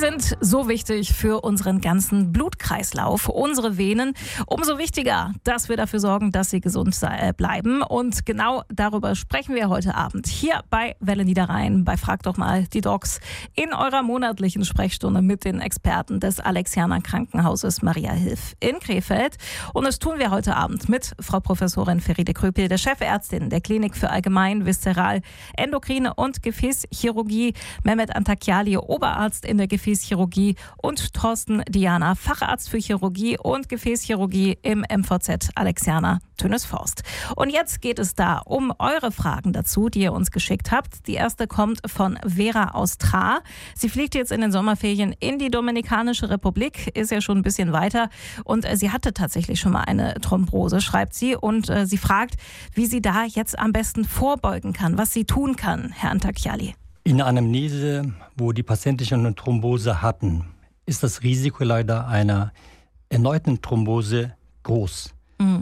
sind so wichtig für unseren ganzen Blutkreislauf, unsere Venen. Umso wichtiger, dass wir dafür sorgen, dass sie gesund bleiben. Und genau darüber sprechen wir heute Abend hier bei Welle Niederrhein, bei Frag doch mal die Docs, in eurer monatlichen Sprechstunde mit den Experten des Alexianer Krankenhauses Maria Hilf in Krefeld. Und das tun wir heute Abend mit Frau Professorin Feride Kröpel, der Chefärztin der Klinik für Allgemein-, Viszeral-, Endokrine und Gefäßchirurgie, Mehmet Antakyali, Oberarzt in der Gefäßchirurgie, und Thorsten Diana, Facharzt für Chirurgie und Gefäßchirurgie im MVZ Alexianer Tönesforst. Und jetzt geht es da um eure Fragen dazu, die ihr uns geschickt habt. Die erste kommt von Vera aus Tra. Sie fliegt jetzt in den Sommerferien in die Dominikanische Republik, ist ja schon ein bisschen weiter, und sie hatte tatsächlich schon mal eine Thrombose, schreibt sie, und sie fragt, wie sie da jetzt am besten vorbeugen kann, was sie tun kann, Herr Antakyali. In der Anamnese, wo die Patienten schon eine Thrombose hatten, ist das Risiko leider einer erneuten Thrombose groß.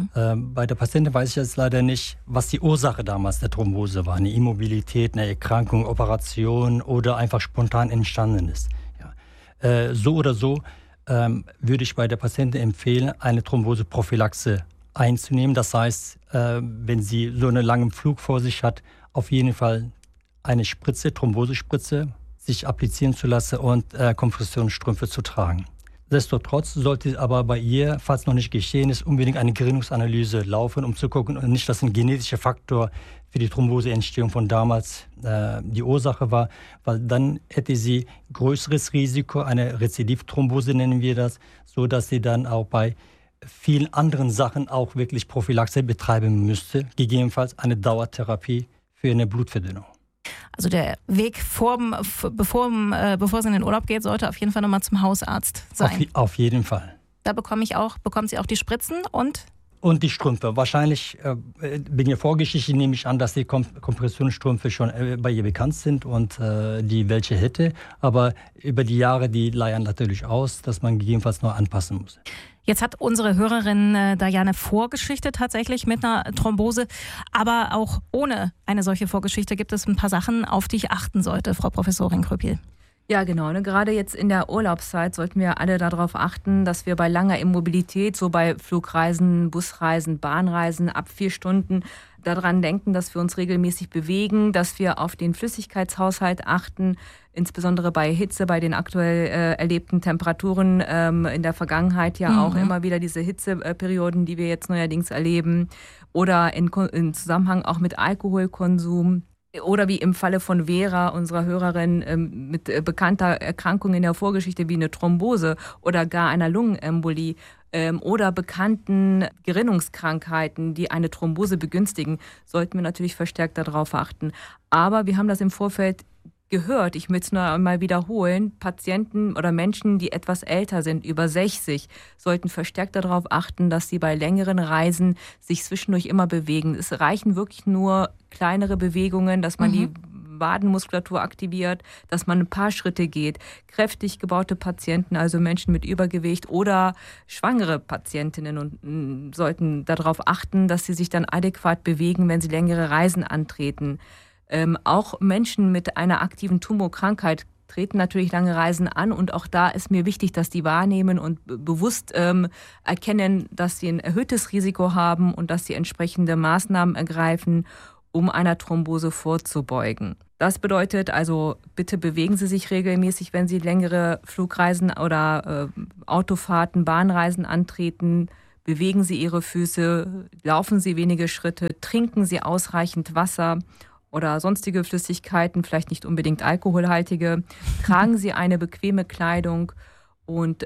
Bei der Patientin weiß ich jetzt leider nicht, was die Ursache damals der Thrombose war. Eine Immobilität, eine Erkrankung, Operation oder einfach spontan entstanden ist. Ja. So oder so würde ich bei der Patientin empfehlen, eine Thromboseprophylaxe einzunehmen. Das heißt, wenn sie so einen langen Flug vor sich hat, auf jeden Fall eine Spritze, Thrombosespritze, sich applizieren zu lassen und Kompressionsstrümpfe zu tragen. Nichtsdestotrotz sollte aber bei ihr, falls noch nicht geschehen ist, unbedingt eine Gerinnungsanalyse laufen, um zu gucken, und nicht, dass ein genetischer Faktor für die Thromboseentstehung von damals die Ursache war, weil dann hätte sie größeres Risiko, eine Rezidivthrombose nennen wir das, so dass sie dann auch bei vielen anderen Sachen auch wirklich Prophylaxe betreiben müsste, gegebenenfalls eine Dauertherapie für eine Blutverdünnung. Also der Weg bevor es in den Urlaub geht, sollte auf jeden Fall nochmal zum Hausarzt sein. Auf jeden Fall. Da bekommt sie auch die Spritzen und die Strümpfe. Wahrscheinlich, wegen der Vorgeschichte nehme ich an, dass die Kompressionsstrümpfe schon bei ihr bekannt sind und die welche hätte. Aber über die Jahre, die leiern natürlich aus, dass man gegebenenfalls noch anpassen muss. Jetzt hat unsere Hörerin da ja eine Vorgeschichte tatsächlich mit einer Thrombose. Aber auch ohne eine solche Vorgeschichte gibt es ein paar Sachen, auf die ich achten sollte, Frau Professorin Kröpel. Ja, genau. Gerade jetzt in der Urlaubszeit sollten wir alle darauf achten, dass wir bei langer Immobilität, so bei Flugreisen, Busreisen, Bahnreisen ab 4 Stunden, daran denken, dass wir uns regelmäßig bewegen, dass wir auf den Flüssigkeitshaushalt achten, insbesondere bei Hitze, bei den aktuell erlebten Temperaturen, in der Vergangenheit ja auch immer wieder diese Hitzeperioden, die wir jetzt neuerdings erleben, oder in Zusammenhang auch mit Alkoholkonsum. Oder wie im Falle von Vera, unserer Hörerin, mit bekannter Erkrankung in der Vorgeschichte wie eine Thrombose oder gar einer Lungenembolie oder bekannten Gerinnungskrankheiten, die eine Thrombose begünstigen, sollten wir natürlich verstärkt darauf achten. Aber wir haben das im Vorfeld gehört, ich möchte es nur einmal wiederholen, Patienten oder Menschen, die etwas älter sind, über 60, sollten verstärkt darauf achten, dass sie bei längeren Reisen sich zwischendurch immer bewegen. Es reichen wirklich nur kleinere Bewegungen, dass man die Wadenmuskulatur aktiviert, dass man ein paar Schritte geht. Kräftig gebaute Patienten, also Menschen mit Übergewicht oder schwangere Patientinnen sollten darauf achten, dass sie sich dann adäquat bewegen, wenn sie längere Reisen antreten. Auch Menschen mit einer aktiven Tumorkrankheit treten natürlich lange Reisen an, und auch da ist mir wichtig, dass die wahrnehmen und bewusst erkennen, dass sie ein erhöhtes Risiko haben und dass sie entsprechende Maßnahmen ergreifen, um einer Thrombose vorzubeugen. Das bedeutet also, bitte bewegen Sie sich regelmäßig, wenn Sie längere Flugreisen oder Autofahrten, Bahnreisen antreten. Bewegen Sie Ihre Füße, laufen Sie wenige Schritte, trinken Sie ausreichend Wasser oder sonstige Flüssigkeiten, vielleicht nicht unbedingt alkoholhaltige. Tragen Sie eine bequeme Kleidung und